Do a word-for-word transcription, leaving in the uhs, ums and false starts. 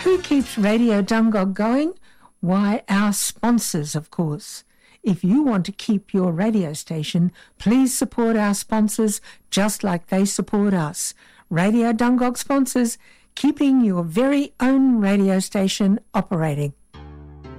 Who keeps Radio Dungog going? Why, our sponsors, of course. If you want to keep your radio station, please support our sponsors just like they support us. Radio Dungog sponsors, keeping your very own radio station operating.